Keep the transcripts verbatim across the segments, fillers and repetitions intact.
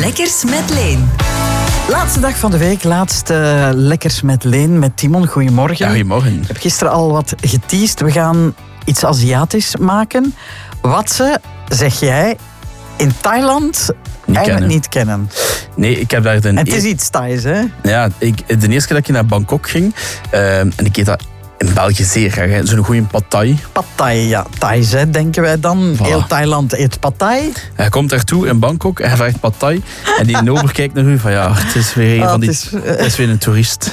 Lekkers met Leen. Laatste dag van de week, laatste uh, Lekkers met Leen, met Timon. Goedemorgen. Ja, goedemorgen. Ik heb gisteren al wat geteased. We gaan iets Aziatisch maken. Wat ze, zeg jij, in Thailand Niet eigenlijk kennen. niet kennen. Nee, ik heb daar de... En het is iets Thais, hè? Ja, ik, de eerste keer dat ik naar Bangkok ging, uh, en ik eet dat in België zeer graag, hè. Zo'n goede pad thai. Pad Thai, ja. Thais, hè, denken wij dan. Voilà. Heel Thailand eet pad Thai. Hij komt daartoe in Bangkok en hij vraagt pad thai. En die ober kijkt naar u van ja, het is weer een Ah, van die... het is, uh, Het is weer een toerist.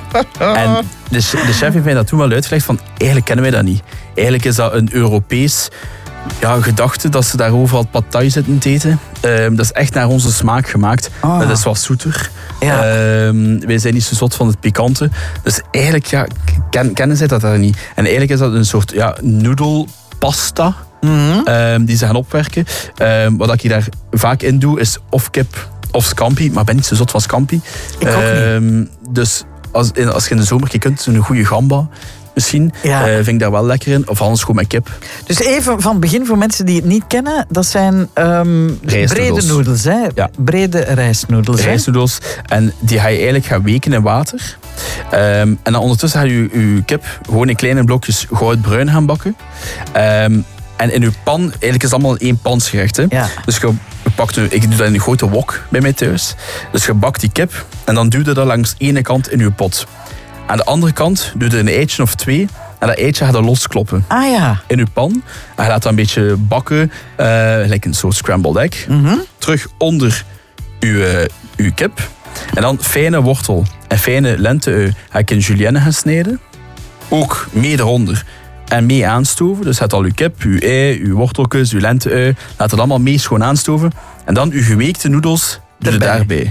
En de, de chef heeft mij dat toen wel uitgelegd van, eigenlijk kennen wij dat niet. Eigenlijk is dat een Europees ja, gedachte dat ze daar overal pad thai zitten te eten. Um, dat is echt naar onze smaak gemaakt. Ah. Dat is wat zoeter. Ja. Um, wij zijn niet zo zot van het pikante. Dus eigenlijk ja, ken, kennen zij dat daar niet. En eigenlijk is dat een soort ja, noedelpasta. Mm-hmm. Um, die ze gaan opwerken. Um, wat ik hier daar vaak in doe, is of kip of scampi. Maar ik ben niet zo zot van scampi. Ik ook Um, dus als, in, als je in de zomer je kunt, een goede gamba misschien, Ja. uh, vind ik daar wel lekker in. Of anders gewoon met kip. Dus even van het begin voor mensen die het niet kennen. Dat zijn um, Rijstnoedels. brede noedels, hè? Ja. Brede rijstnoedels. hè? Rijstnoedels. En die ga je eigenlijk gaan weken in water. Um, en dan ondertussen ga je je kip gewoon in kleine blokjes goudbruin gaan bakken. Um, en in je pan, eigenlijk is het allemaal één pansgerecht. Hè? Ja. Dus je pakt, nu, ik doe dat in een grote wok bij mij thuis. Dus je bakt die kip en dan duw je dat langs de ene kant in je pot. Aan de andere kant doe je een eitje of twee. En dat eitje gaat dan loskloppen Ah ja. in je pan. En je laat dat een beetje bakken, uh, gelijk een soort scrambled egg. Mm-hmm. Terug onder je, uh, je kip. En dan fijne wortel en fijne lente ga ik in julienne gaan snijden. Ook mee eronder. En mee aanstoven. Dus het al uw kip, uw ei, uw worteltjes, uw lente-ui. Laat het allemaal mee schoon aanstoven. En dan uw geweekte noedels doe je Erbij. daarbij.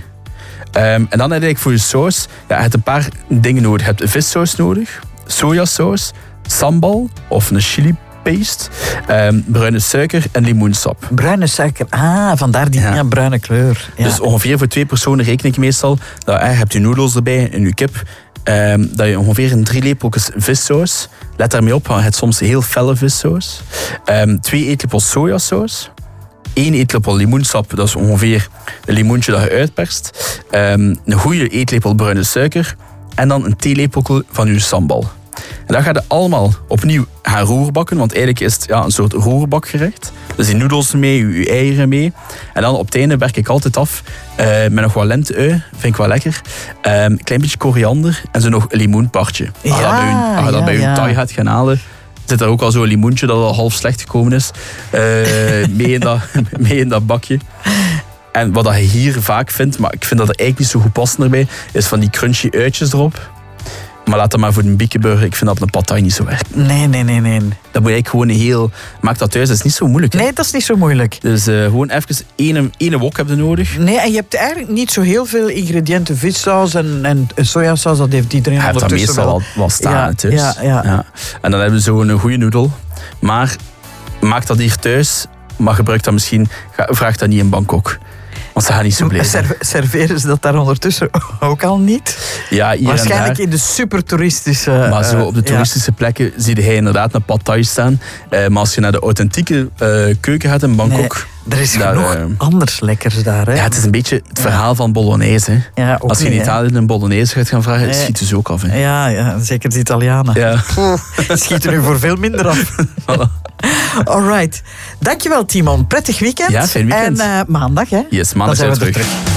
Um, en dan heb je voor je saus ja, je hebt een paar dingen nodig. Je hebt vissaus nodig, sojasaus, sambal of een chili paste, um, bruine suiker en limoensap. Bruine suiker. Ah, vandaar die Ja. ja, bruine kleur. Ja. Dus ongeveer voor twee personen reken ik meestal. Dat, eh, je hebt je noedels erbij en je kip. Um, dat je ongeveer een drie lepeltjes vissaus. Let daarmee op, want je hebt soms heel felle vissaus. Um, twee eetlepels sojasaus. één eetlepel limoensap, dat is ongeveer een limoentje dat je uitperst. Um, een goede eetlepel bruine suiker. En dan een theelepel van je sambal. En dat ga je allemaal opnieuw gaan roerbakken, want eigenlijk is het ja, een soort roerbakgerecht. Dus die noedels mee, je, je eieren mee. En dan op het einde werk ik altijd af uh, met nog wat lente-ui, vind ik wel lekker. Um, een klein beetje koriander en zo nog een limoenpartje. Als je dat bij je, als je dat ja, bij je ja. thai gaat gaan halen, zit er ook al zo'n limoentje dat al half slecht gekomen is. Uh, mee, in dat, mee in dat bakje. En wat je hier vaak vindt, maar ik vind dat er eigenlijk niet zo goed passen erbij, is van die crunchy uitjes erop. Maar laat dat maar voor een bikkeburger. Ik vind dat op een pad thai niet zo werkt. Nee, nee, nee, nee. Dat moet je eigenlijk gewoon heel... Maak dat thuis, dat is niet zo moeilijk. Hè? Nee, dat is niet zo moeilijk. Dus uh, gewoon even één, één wok heb je nodig. Nee, en je hebt eigenlijk niet zo heel veel ingrediënten. Vissaus en, en sojasaus, dat heeft iedereen Je hebt dat ondertussen meestal wel. al wel staan Ja, hè, thuis. ja, ja. En dan hebben we zo een goede noedel. Maar maak dat hier thuis. Maar gebruik dat misschien... ga- Vraag dat niet in Bangkok. Want ze gaan niet zo blij zijn. Serve- serveren ze dat daar ondertussen ook al niet? Ja, hier en Waarschijnlijk daar. in de super toeristische... Maar zo op de ja. toeristische plekken zie je inderdaad een pad thai staan. Uh, maar als je naar de authentieke uh, keuken gaat in Bangkok... Er is daar, genoeg uh, anders lekkers daar. Hè? Ja, het is een beetje het verhaal van Bolognese. Hè. Ja, ook Als je in niet, hè. Italië een Bolognese gaat gaan vragen, Nee. schiet dus ook af. Hè. Ja, ja, zeker de Italianen. Ja. Oeh, schieten nu voor veel minder af. Voilà. Alright. Dankjewel, Timon. Prettig weekend. Ja, fijn weekend. En uh, maandag, hè? Yes, maandag Dan zijn zijn we we er terug. terug.